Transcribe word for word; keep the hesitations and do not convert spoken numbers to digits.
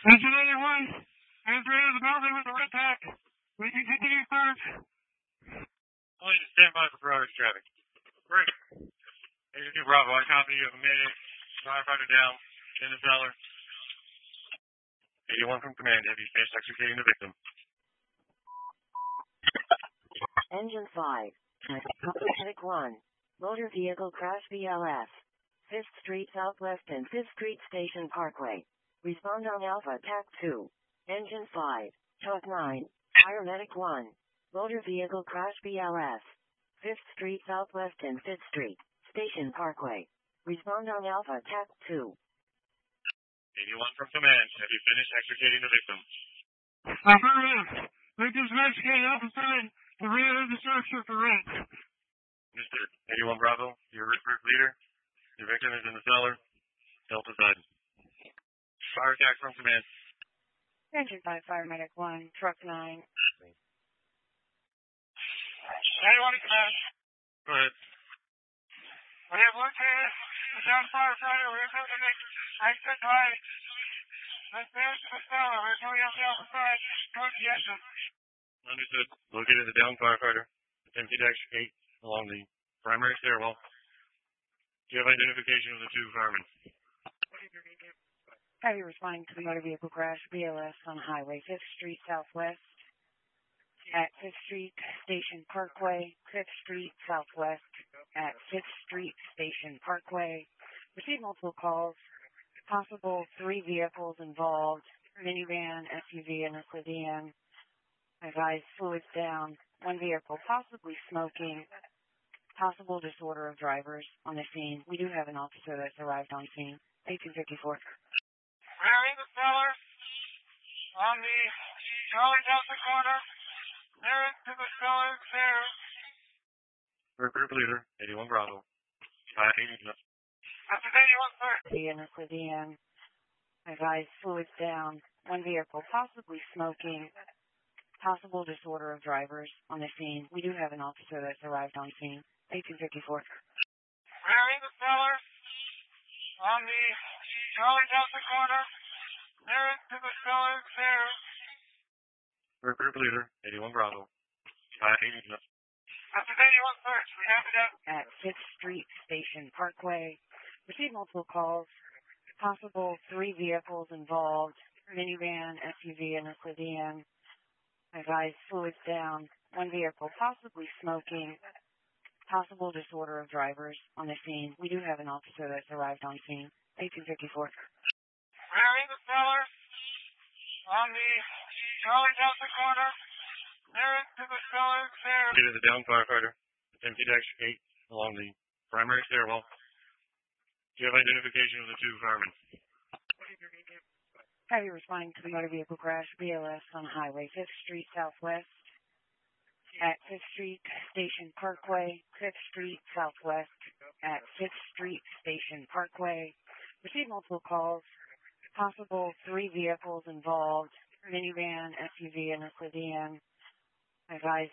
Engine eighty-one, enter the building with the red pack. We can continue search. Please stand by for priority traffic. Great. Agent two Bravo, I copy you have a minute. Firefighter down in the cellar. eighty-one from command, have you finished extricating the victim? Engine five, Pacific one, motor vehicle crash B L S, fifth Street Southwest and fifth Street Station Parkway. Respond on Alpha T A C two. Engine five, Talk nine, Paramedic one, motor vehicle crash B L S, fifth Street Southwest and fifth Street, Station Parkway. Respond on Alpha T A C two. eighty-one from command, have you finished extricating the victim? Affirmative. Victim's Mexican opposite the rear of the structure for rent. Mister eighty-one Bravo, your route group leader. Your victim is in the cellar. Delta side. Fire attack from command. Engine five, Paramedic one, Truck nine. eighty-one command. Go ahead. We have located the down firefighter. We have taken exit by the stairs to the cellar. We're coming up the alpha side towards the exit. Understood. Located the down firefighter. Attempted to extricate along the primary stairwell. Do you have identification of the two firemen? Have you responding to the motor vehicle crash B L S on Highway fifth Street Southwest at fifth Street Station Parkway, fifth Street Southwest at fifth Street Station Parkway. Received multiple calls. Possible three vehicles involved, minivan, S U V, and a sedan. Advised fluids down. One vehicle possibly smoking. Possible disorder of drivers on the scene. We do have an officer that's arrived on scene. eighteen fifty-four. We're in the cellar on the Charlie Delta corner. They're into the cellar stairs. Group group leader, eighty-one Bravo. I eighty. After eighty-one, sir. In a sedan. Advised fluids down. One vehicle possibly smoking. Possible disorder of drivers on the scene. We do have an officer that's arrived on scene. eighteen fifty-four. We're in the cellar on the Charlie Delta corner. They're into the cellar stairs. Group group leader, eighty-one Bravo. I eighty. After eighty-one, sir. We have it out. At fifth Street Station Parkway. Received multiple calls. Possible three vehicles involved. Minivan, S U V, and a sedan. Advised fluids down. One vehicle possibly smoking. Possible disorder of drivers on the scene. We do have an officer that's arrived on scene. eighteen fifty-four. We're in the cellar on the Charlie Delta corner. They're into the cellar stairs. Located the down firefighter. Attempted to extricate along the primary stairwell. Do you have identification of the two firemen? Have you responding to the motor vehicle crash B L S on Highway fifth Street Southwest at fifth Street Station Parkway, fifth Street Southwest at fifth Street Station Parkway. Received multiple calls. Possible three vehicles involved, minivan, S U V, and a sedan. Advised